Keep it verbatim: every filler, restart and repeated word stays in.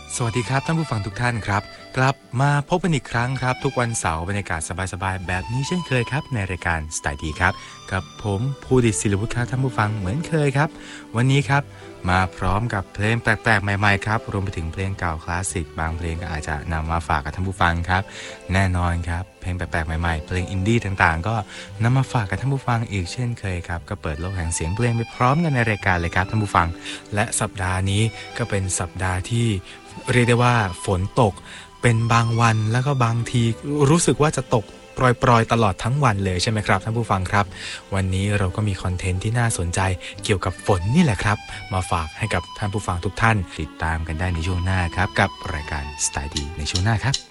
สวัสดีครับท่านผู้ฟังทุกท่านครับกลับมาพบกันอีกครั้งครับทุกวันเสาร์บรรยากาศสบายๆแบบนี้เช่นเคยครับในรายการสไตล์ดีครับกับผมภูดิษฐ์ศิลวุฒิครับท่านผู้ฟังเหมือนเคยครับวันนี้ครับมาพร้อมกับเพลงแปลกๆใหม่ๆครับรวมไปถึงเพลงเก่าคลาสสิกบางเพลงก็อาจจะนำมาฝากกับท่านผู้ฟังครับแน่นอนครับเพลงแปลกๆใหม่ๆเพลงอินดี้ต่างๆก็นำมาฝากกับท่านผู้ฟังอีกเช่นเคยครับก็เปิดโลกแห่งเสียงเพลงไปพร้อมกันในรายการเลยครับท่านผู้ฟังและสัปดาห์นี้ก็เป็นสัปดาห์ที่เรียกได้ว่าฝนตกเป็นบางวันแล้วก็บางทีรู้สึกว่าจะตกปรอยๆตลอดทั้งวันเลยใช่ไหมครับท่านผู้ฟังครับวันนี้เราก็มีคอนเทนต์ที่น่าสนใจเกี่ยวกับฝนนี่แหละครับมาฝากให้กับท่านผู้ฟังทุกท่านติดตามกันได้ในช่วงหน้าครับกับรายการสไตล์ดีในช่วงหน้าครับ